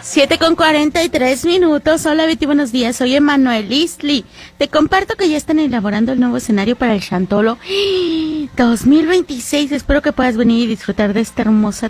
7:43. Hola Betty, buenos días. Soy Emanuel Isli. Te comparto que ya están elaborando el nuevo escenario para el Chantolo 2026. Espero que puedas venir y disfrutar de esta hermosa